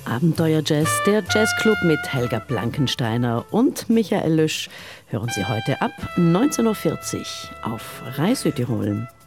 Abenteuer-Jazz, der Jazzclub mit Helga Blankensteiner und Michael Lüsch hören Sie heute ab 19.40 Uhr auf Rai Südtirol.